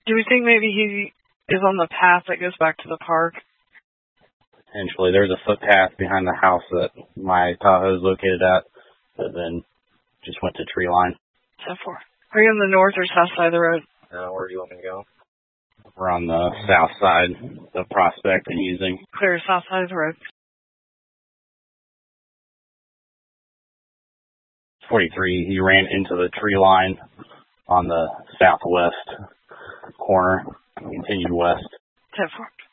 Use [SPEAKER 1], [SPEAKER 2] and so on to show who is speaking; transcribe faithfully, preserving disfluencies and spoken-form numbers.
[SPEAKER 1] Do we think maybe he is on the path that goes back to the park?
[SPEAKER 2] Potentially. There's a footpath behind the house that my Tahoe is located at, but then just went to tree line.
[SPEAKER 1] ten four. Are you on the north or south side of the road?
[SPEAKER 2] Uh, where do you want me to go? We're on the south side, the Prospect and using.
[SPEAKER 1] Clear south side of the road.
[SPEAKER 2] forty-three, he ran into the tree line on the southwest corner, continued west.
[SPEAKER 1] ten four.